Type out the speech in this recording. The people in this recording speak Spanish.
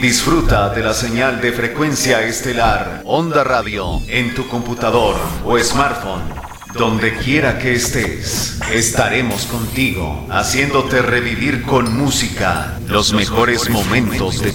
Disfruta de la señal de frecuencia estelar Onda Radio en tu computador o smartphone. Donde quiera que estés, estaremos contigo, haciéndote revivir con música los mejores momentos de